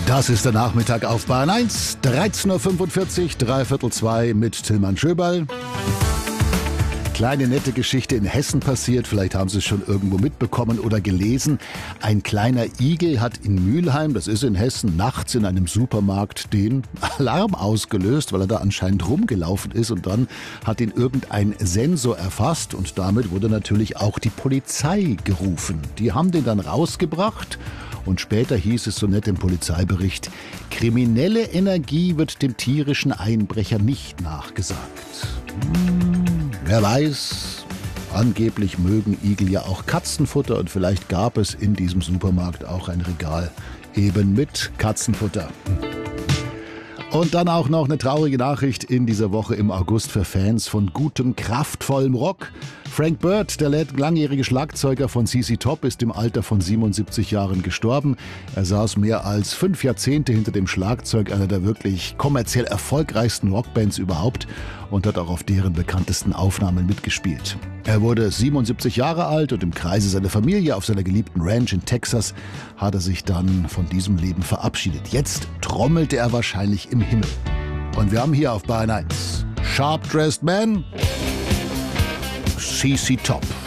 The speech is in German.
Das ist der Nachmittag auf Bahn 1, 13.45 Uhr, 13:45 mit Tillmann Schöberl. Kleine nette Geschichte in Hessen passiert, vielleicht haben Sie es schon irgendwo mitbekommen oder gelesen. Ein kleiner Igel hat in Mülheim, das ist in Hessen, nachts in einem Supermarkt den Alarm ausgelöst, weil er da anscheinend rumgelaufen ist, und dann hat ihn irgendein Sensor erfasst und damit wurde natürlich auch die Polizei gerufen. Die haben den dann rausgebracht. Und später hieß es so nett im Polizeibericht, kriminelle Energie wird dem tierischen Einbrecher nicht nachgesagt. Wer weiß, angeblich mögen Igel ja auch Katzenfutter und vielleicht gab es in diesem Supermarkt auch ein Regal eben mit Katzenfutter. Und dann auch noch eine traurige Nachricht in dieser Woche im August für Fans von gutem, kraftvollem Rock. Frank Bird, der langjährige Schlagzeuger von ZZ Top, ist im Alter von 77 Jahren gestorben. Er saß mehr als 5 Jahrzehnte hinter dem Schlagzeug einer der wirklich kommerziell erfolgreichsten Rockbands überhaupt und hat auch auf deren bekanntesten Aufnahmen mitgespielt. Er wurde 77 Jahre alt und im Kreise seiner Familie auf seiner geliebten Ranch in Texas hat er sich dann von diesem Leben verabschiedet. Jetzt trommelte er wahrscheinlich im Himmel. Und wir haben hier auf Bahn 1 Sharp Dressed Man, ZZ Top.